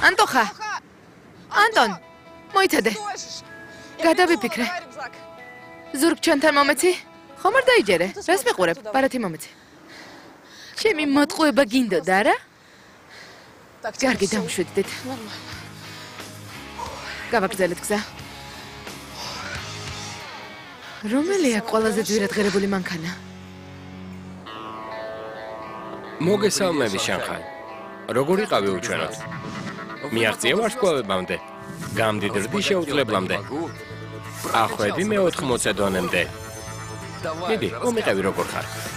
ანტოხა. ანტონ, მოიცადე. გადავიფიქრე. ზურგ ჩვენთან მომეცი? ხომ არ დაიჯერე? რას მეყურებ? ბარათი მომეცი. ჩემი მოტყუება გინდოდა რა? კარგი, დამშვიდდით. გავაგრძელეთ გზა. რომელია ყველაზე ძვირადღირებული მანქანა? მოგესალმები შანხაი. როგორ იყავი უჩვენოთ? მიაღწია ვარსკვლავებამდე. გამდიდრდი შეუძლებლამდე. ახვედი მე 80 დონემდე. დიდი, მომიყევი როგორ ხარ?